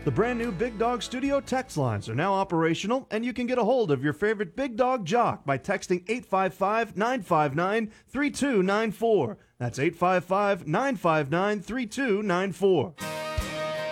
The brand new Big Dog Studio text lines are now operational, and you can get a hold of your favorite Big Dog jock by texting 855-959-3294. That's 855-959-3294.